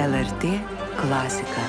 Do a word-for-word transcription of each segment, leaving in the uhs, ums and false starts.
L R T klasika.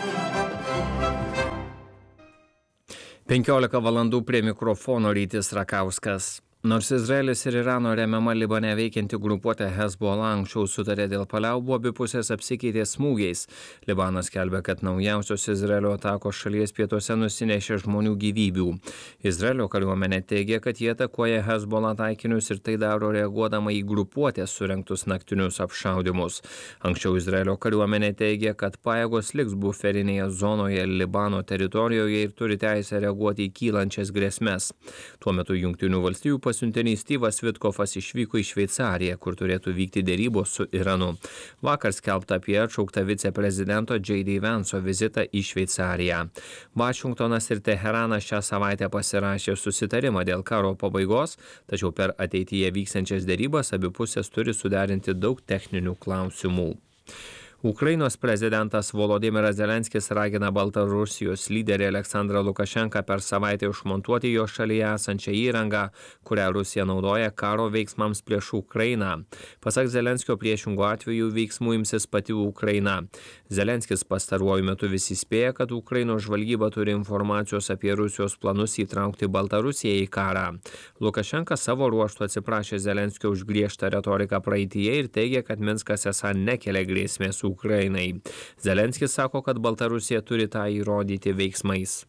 penkiolika valandų prie mikrofono Rytis Rakauskas. Nors Izraelis ir Irano remiama Libane veikianti grupuotė Hezbollah anksčiau sutarė dėl paliaubų, abi pusės apsikeitė smūgiais. Libanas skelbia, kad naujausios Izraelio atakos šalies pietuose nusinešė žmonių gyvybių. Izraelio kariuomenė teigia, kad jie atakuoja Hezbollah taikinius ir tai daro reaguodama į grupuotės surengtus naktinius apšaudymus. Anksčiau Izraelio kariuomenė teigia, kad pajėgos liks buferinėje zonoje Libano teritorijoje ir turi teisę reaguoti į kylančias grėsmes. Tuo metu Jungtinių valstijų pasiuntinys Styvas Vitkofas išvyko į Šveicariją, kur turėtų vykti dėrybos su Iranu. Vakar skelbta apie atšauktą viceprezidento J D Vance'o vizitą į Šveicariją. Vašingtonas ir Teheranas šią savaitę pasirašė susitarimą dėl karo pabaigos, tačiau per ateityje vyksiančias dėrybas abi pusės turi suderinti daug techninių klausimų. Ukrainos prezidentas Volodymyras Zelenskis ragina Baltarusijos lyderį Aleksandrą Lukašenką per savaitę išmontuoti jo šalyje esančią įrangą, kurią Rusija naudoja karo veiksmams prieš Ukrainą. Pasak Zelenskio, priešingų atveju veiksmų imsis pati Ukraina. Zelenskis pastaruoju metu vis įspėja, kad Ukrainos žvalgyba turi informacijos apie Rusijos planus įtraukti Baltarusiją į karą. Lukašenka savo ruožtu atsiprašė Zelenskio už griežtą retoriką praeityje ir teigia, kad Minskas esą nekelia grėsmės Ukrainai. Zelenskis sako, kad Baltarusija turi tą įrodyti veiksmais.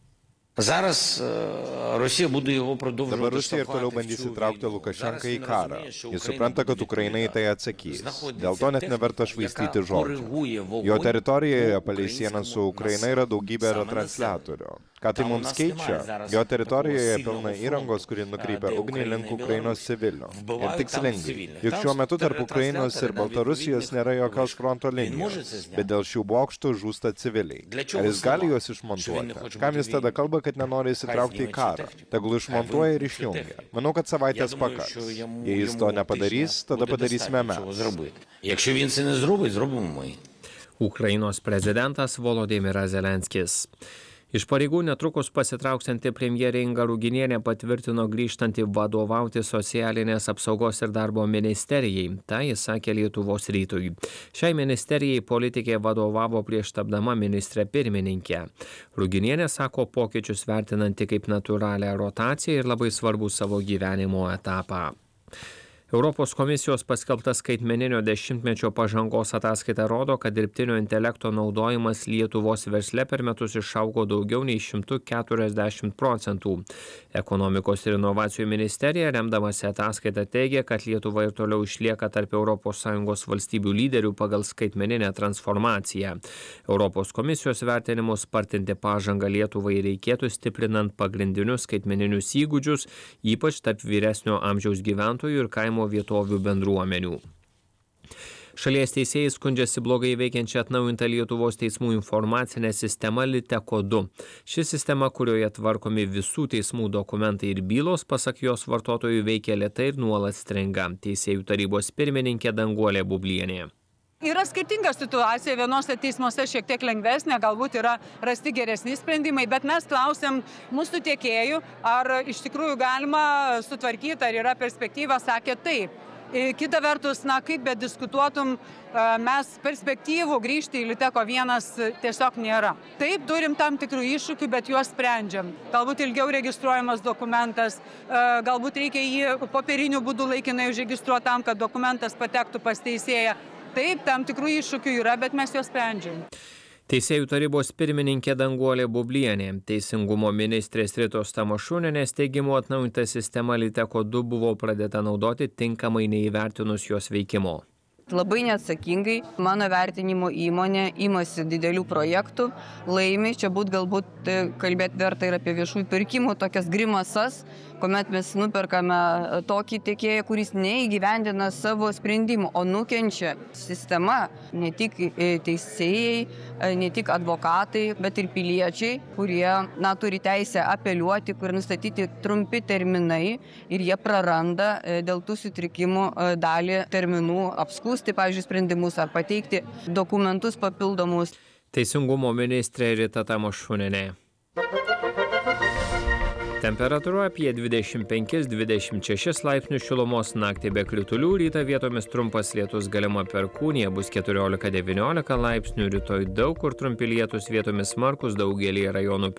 Зараз Росія буде його продовжувати. Dabar Rusija ir toliau bandys įtraukti Lukašenką į karą. Jis supranta, kad Ukraina į tai atsakys. Dėl to net neverta švaistyti žodžių. Jo teritorijoje palei sieną su Ukraina yra daugybė retransliatorių. Ką tai mums keičia? Jo teritorijoje pilna įrangos, kuri nukreipia ugnį link Ukrainos civilių. Ir tikslingai. Juk šiuo metu tarp Ukrainos ir Baltarusijos nėra jokios fronto linijos, bet dėl šių bokštų žūsta civiliai. Ar jis gali juos išmontuoti? Kam jis tada kalba, kad nenori įsitraukti į karą? Tegul išmontuoja ir išjungia. Manau, kad savaitės pakaks. Jei jis to nepadarys, tada padarysime mes. Якщо він це не зробить, зробимо ми. Ukrainos prezidentas Volodymyras Zelenskis. Iš pareigų netrukus pasitrauksianti premjerė Inga Ruginienė patvirtino grįžtantį vadovauti socialinės apsaugos ir darbo ministerijai. Tai jis sakė Lietuvos rytui. Šiai ministerijai politikė vadovavo prieš tapdama ministrė pirmininkė. Ruginienė sako pokyčius vertinanti kaip natūralią rotaciją ir labai svarbų savo gyvenimo etapą. Europos komisijos paskelbta skaitmeninio dešimtmečio pažangos ataskaita rodo, kad dirbtinio intelekto naudojimas Lietuvos versle per metus išaugo daugiau nei šimtu keturiasdešimt procentų. Ekonomikos ir inovacijų ministerija, remdamasi ataskaitą, teigia, kad Lietuva ir toliau išlieka tarp Europos Sąjungos valstybių lyderių pagal skaitmeninę transformaciją. Europos komisijos vertinimu spartinti pažangą Lietuvai reikėtų stiprinant pagrindinius skaitmeninius įgūdžius, ypač tarp vyresnio amžiaus gyventojų ir kaimo vietovių bendruomenių. Šalies teisėjai skundžiasi blogai veikiančią atnaujintą Lietuvos teismų informacinę sistemą Liteko du. Ši sistema, kurioje tvarkomi visų teismų dokumentai ir bylos, pasak jos vartotojų veikia lėtai ir nuolat stringa. Teisėjų tarybos pirmininkė Danguolė Bublienė. Yra skirtinga situacija, vienose teismuose šiek tiek lengvesnė, galbūt yra rasti geresni sprendimai, bet mes klausiam mūsų tiekėjų, ar iš tikrųjų galima sutvarkyti, ar yra perspektyva, sakė taip. Kita vertus, na, kaip bet diskutuotum, mes perspektyvų grįžti į Liteko vienas tiesiog nėra. Taip, turim tam tikrų iššūkių, bet juos sprendžiam. Galbūt ilgiau registruojamas dokumentas, galbūt reikia jį popieriniu būdu laikinai užregistruoti tam, kad dokumentas patektų pas teisėją. Taip, tam tikrų iššūkių yra, bet mes juos sprendžiam. Teisėjų tarybos pirmininkė Danguolė Bublienė. Teisingumo ministrės Ritos Tamašunienės teigimu atnaujinta sistema Liteko du buvo pradėta naudoti tinkamai neįvertinus jos veikimo. Labai neatsakingai, mano vertinimo įmonė imasi didelių projektų, laimi, čia būt galbūt kalbėti verta ir apie viešųjų pirkimų, tokias grimasas, kuomet mes nuperkame tokį tiekėją, kuris neįgyvendina savo sprendimų, o nukenčia sistema, ne tik teisėjai, ne tik advokatai, bet ir piliečiai, kurie na, turi teisę apeliuoti, kur nustatyti trumpi terminai ir jie praranda dėl tų sutrikimų dalį terminų apskųsti, pavyzdžiui, sprendimus ar pateikti dokumentus papildomus. Teisingumo ministrė Rita Tamašunienė. Temperatūra apie dvidešimt penkis dvidešimt šešis laipsnius šilumos, naktį be kritulių, rytą vietomis trumpas lietus, galima perkūnija, bus keturiolika devyniolika laipsnių, rytoj daug kur trumpi lietūs, vietomis smarkūs, daugelyje rajonų